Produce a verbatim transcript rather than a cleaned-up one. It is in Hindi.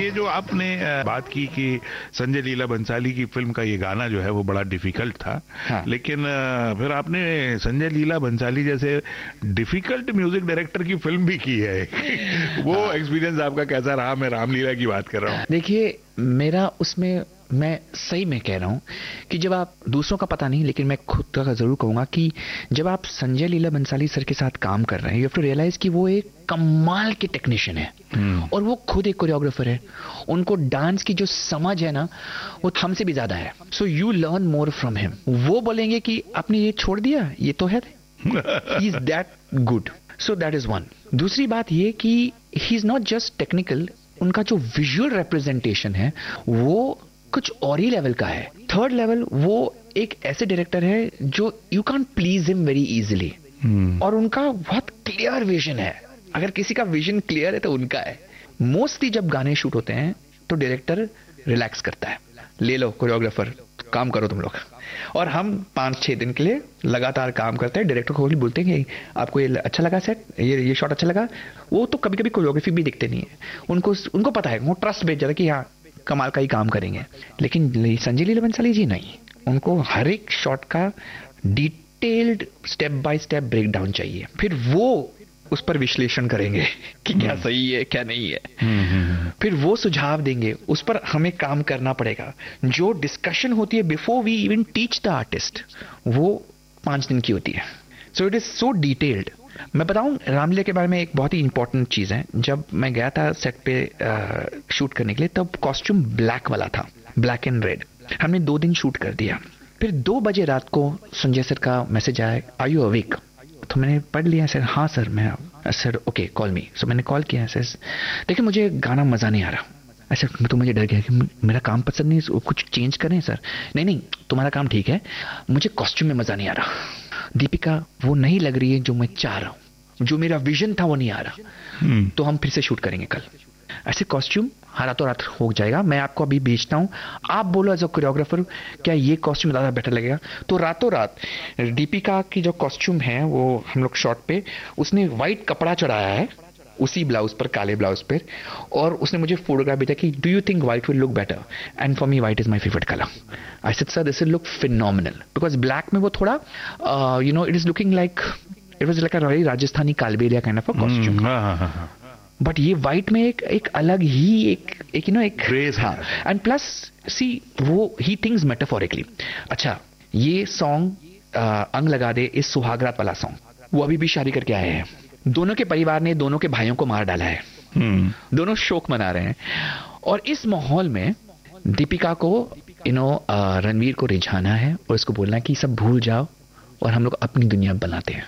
ये जो आपने बात की कि संजय लीला बंसाली की फिल्म का ये गाना जो है वो बड़ा डिफिकल्ट था, हाँ। लेकिन फिर आपने संजय लीला बंसाली जैसे डिफिकल्ट म्यूजिक डायरेक्टर की फिल्म भी की है। वो हाँ। एक्सपीरियंस आपका कैसा रहा? मैं रामलीला की बात कर रहा हूँ। देखिए, मेरा उसमें, मैं सही में कह रहा हूं कि जब आप, दूसरों का पता नहीं लेकिन मैं खुद का जरूर कहूंगा कि जब आप संजय लीला बंसाली सर के साथ काम कर रहे हैं, यू हैव टू रियलाइज कि वो एक कमाल के टेक्नीशियन है और वो खुद एक कोरियोग्राफर है। उनको डांस की जो समझ है ना, वो हमसे भी ज्यादा है। So you learn more from him. वो बोलेंगे कि आपने ये छोड़ दिया, ये तो है, he is that good. So that is one. दूसरी बात ये कि he is not just technical, उनका जो विजुअल रिप्रेजेंटेशन है वो कुछ और ही लेवल का है। थर्ड लेवल, वो एक ऐसे डायरेक्टर है जो you can please him very easily, और उनका बहुत क्लियर विजन है। अगर किसी का विजन क्लियर है तो उनका है। मोस्टली जब गाने शूट होते हैं तो डायरेक्टर रिलैक्स करता है, ले लो कोरियोग्राफर, काम करो तुम लोग, और हम पांच छह दिन के लिए लगातार काम करते हैं। डायरेक्टर को बोलते हैं कि आपको ये अच्छा लगा सेट, ये ये शॉट अच्छा लगा। वो तो कभी कभी कोरियोग्राफी भी दिखते नहीं है, उनको उनको पता है, वो ट्रस्ट भेज जाता है कि हाँ कमाल का ही काम करेंगे। लेकिन संजय लीला बंसाली जी नहीं, उनको हर एक शॉट का detailed step by step break down चाहिए, फिर वो उस पर विश्लेषण करेंगे कि क्या सही है क्या नहीं है, फिर वो सुझाव देंगे, उस पर हमें काम करना पड़ेगा। जो डिस्कशन होती है before we even teach the artist, वो पांच दिन की होती है। So it is so detailed. मैं बताऊं रामलीला के बारे में एक बहुत ही इंपॉर्टेंट चीज है। जब मैं गया था सेट पे आ, शूट करने के लिए, तब कॉस्ट्यूम ब्लैक वाला था, ब्लैक एंड रेड। हमने दो दिन शूट कर दिया। फिर दो बजे रात को संजय सर का मैसेज आया, आर यू अवेक? तो मैंने पढ़ लिया, सर हाँ सर मैं, सर ओके कॉल मी। सो मैंने कॉल किया, सर देखिए मुझे गाना मजा नहीं आ रहा। ऐसे तो मुझे डर गया कि मेरा काम पसंद नहीं, कुछ चेंज करें सर। नहीं नहीं तुम्हारा काम ठीक है, मुझे कॉस्ट्यूम में मजा नहीं आ रहा। दीपिका वो नहीं लग रही है जो मैं चाह रहा हूँ, जो मेरा विजन था वो नहीं आ रहा। तो हम फिर से शूट करेंगे कल। ऐसे कॉस्ट्यूम रातों रात हो जाएगा, मैं आपको अभी भेजता हूँ, आप बोलो एज अ कोरियोग्राफर क्या ये कॉस्ट्यूम ज़्यादा बेटर लगेगा। तो रातों रात दीपिका की जो कॉस्ट्यूम है वो हम लोग शॉट पे, उसने व्हाइट कपड़ा चढ़ाया है उसी ब्लाउज पर, काले ब्लाउज पर, और उसने मुझे फोटोग्राफ भेजा कि do you think white will look better? And for me white is my favourite colour. I said sir this will look phenomenal, because black में वो थोड़ा you know it is looking like, it was like a very Rajasthani Kalbelia kind of a costume. But ये व्हाइट में एक एक अलग ही एक एक यू नो एक क्रेज है। एंड प्लस सी वो ही थिंग्स मेटाफोरिकली। अच्छा ये सॉन्ग अंग लगा दे, इस सुहागरात वाला सॉन्ग, वो अभी भी शादी करके आए हैं। दोनों के परिवार ने दोनों के भाइयों को मार डाला है, hmm. दोनों शोक मना रहे हैं, और इस माहौल में दीपिका को यू नो रणवीर को रिझाना है और उसको बोलना है कि सब भूल जाओ और हम लोग अपनी दुनिया बनाते हैं।